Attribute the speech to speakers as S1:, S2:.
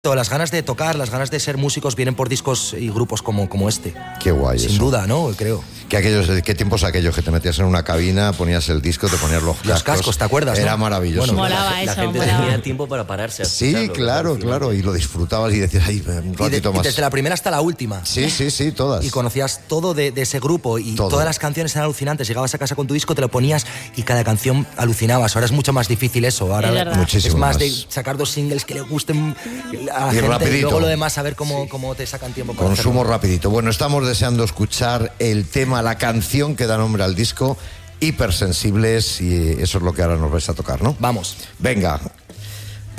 S1: Las ganas de tocar, las ganas de ser músicos vienen por discos y grupos como este.
S2: Qué guay.
S1: Sin duda, ¿no? Creo.
S2: ¿Qué tiempos aquellos que te metías en una cabina, ponías el disco, te ponías los cascos?
S1: ¿Te acuerdas?
S2: Era maravilloso.
S3: Bueno, molaba
S4: la
S3: eso,
S4: gente
S3: molaba.
S4: tenía tiempo para pararse a
S2: Sí,
S4: escucharlo,
S2: claro, y lo disfrutabas y decías, ay, un ratito más.
S1: Desde la primera hasta la última.
S2: Sí, todas.
S1: Y conocías todo de ese grupo y todas las canciones eran alucinantes. Llegabas a casa con tu disco, te lo ponías y cada canción alucinabas. Ahora es mucho más difícil eso. Ahora
S2: muchísimo
S1: es más
S2: más
S1: de sacar 2 singles que le gusten a la gente
S2: rapidito.
S1: y luego lo demás a ver cómo te sacan tiempo para
S2: Consumo
S1: hacerlo.
S2: rapidito. Bueno, estamos deseando escuchar el tema, la canción que da nombre al disco, Hipersensibles, y eso es lo que ahora nos vais a tocar, ¿no?
S1: Vamos.
S2: Venga,